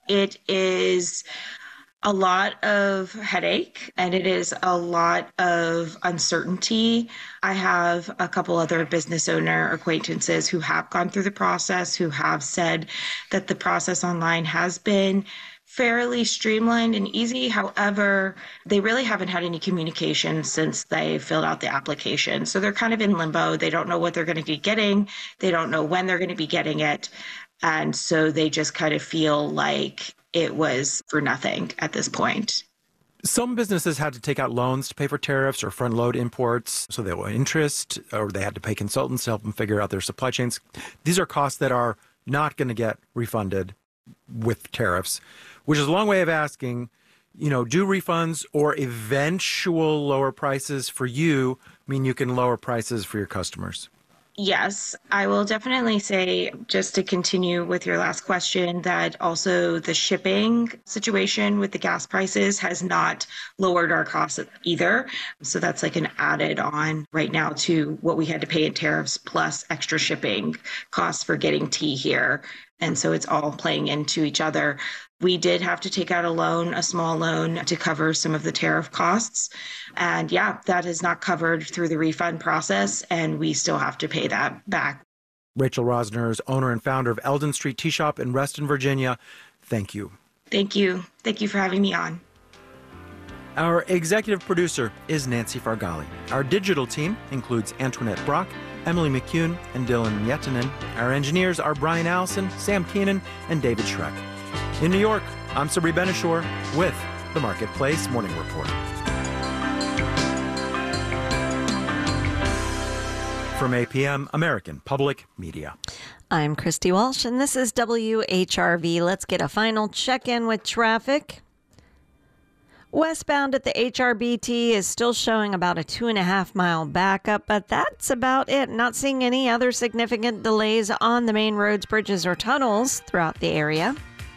It is a lot of headache and it is a lot of uncertainty. I have a couple other business owner acquaintances who have gone through the process, who have said that the process online has been fairly streamlined and easy. However, they really haven't had any communication since they filled out the application. So they're kind of in limbo. They don't know what they're going to be getting. They don't know when they're going to be getting it. And so they just kind of feel like it was for nothing at this point. Some businesses had to take out loans to pay for tariffs or front load imports, so they owe interest, or they had to pay consultants to help them figure out their supply chains. These are costs that are not going to get refunded with tariffs, which is a long way of asking, do refunds or eventual lower prices for you mean you can lower prices for your customers? Yes, I will definitely say, just to continue with your last question, that also the shipping situation with the gas prices has not lowered our costs either. So that's like an added on right now to what we had to pay in tariffs plus extra shipping costs for getting tea here. And so it's all playing into each other. We did have to take out a small loan to cover some of the tariff costs. And yeah, that is not covered through the refund process, and we still have to pay that back. Rachel Rosner is owner and founder of Eldon Street Tea Shop in Reston, Virginia. Thank you. Thank you. Thank you for having me on. Our executive producer is Nancy Fargali. Our digital team includes Antoinette Brock, Emily McCune, and Dylan Yettinen. Our engineers are Brian Allison, Sam Keenan, and David Schreck. In New York, I'm Sabri Benishore with the Marketplace Morning Report. From APM, American Public Media. I'm Christy Walsh, and this is WHRV. Let's get a final check-in with traffic. Westbound at the HRBT is still showing about a 2.5-mile backup, but that's about it. Not seeing any other significant delays on the main roads, bridges, or tunnels throughout the area.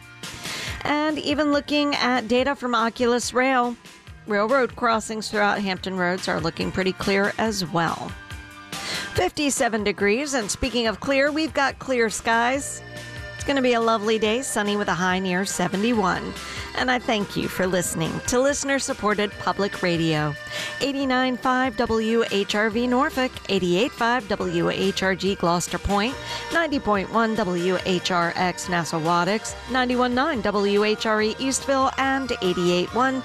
And even looking at data from Oculus Rail, railroad crossings throughout Hampton Roads are looking pretty clear as well. 57 degrees, and speaking of clear, we've got clear skies. It's going to be a lovely day, sunny with a high near 71. And I thank you for listening to listener-supported public radio. 89.5 WHRV Norfolk, 88.5 WHRG Gloucester Point, 90.1 WHRX Nassau-Waddix, 91.9 WHRE Eastville, and 88.1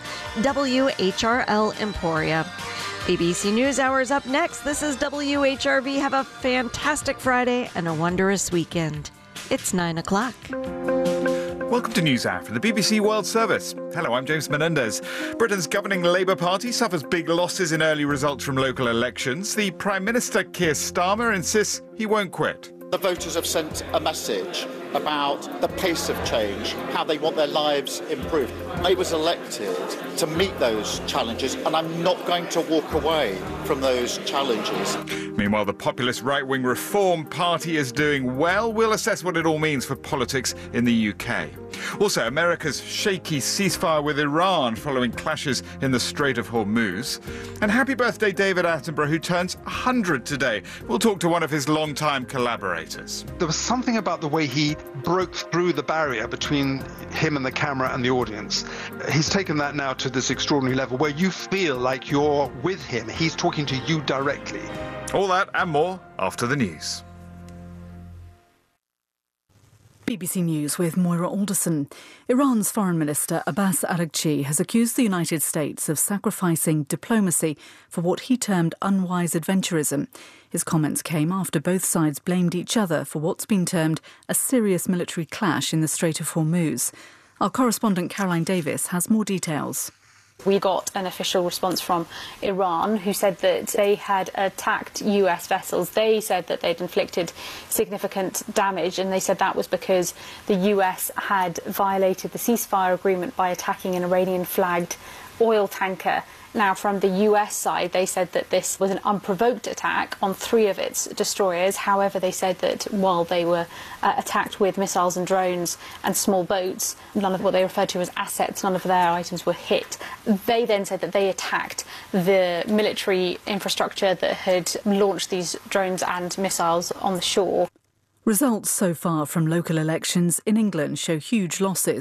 WHRL Emporia. BBC NewsHour up next. This is WHRV. Have a fantastic Friday and a wondrous weekend. It's 9 o'clock. Welcome to NewsHour from the BBC World Service. Hello, I'm James Menendez. Britain's governing Labour Party suffers big losses in early results from local elections. The Prime Minister, Keir Starmer, insists he won't quit. The voters have sent a message about the pace of change, how they want their lives improved. I was elected to meet those challenges, and I'm not going to walk away from those challenges. Meanwhile, the populist right-wing Reform Party is doing well. We'll assess what it all means for politics in the UK. Also, America's shaky ceasefire with Iran following clashes in the Strait of Hormuz. And happy birthday, David Attenborough, who turns 100 today. We'll talk to one of his longtime collaborators. There was something about the way he broke through the barrier between him and the camera and the audience. He's taken that now to this extraordinary level where you feel like you're with him. He's talking to you directly. All that and more after the news. BBC News with Moira Alderson. Iran's Foreign Minister Abbas Araghchi has accused the United States of sacrificing diplomacy for what he termed unwise adventurism. His comments came after both sides blamed each other for what's been termed a serious military clash in the Strait of Hormuz. Our correspondent Caroline Davis has more details. We got an official response from Iran who said that they had attacked US vessels. They said that they'd inflicted significant damage, and they said that was because the US had violated the ceasefire agreement by attacking an Iranian-flagged oil tanker. Now, from the US side, they said that this was an unprovoked attack on 3 of its destroyers. However, they said that while they were attacked with missiles and drones and small boats, none of what they referred to as assets, none of their items were hit. They then said that they attacked the military infrastructure that had launched these drones and missiles on the shore. Results so far from local elections in England show huge losses.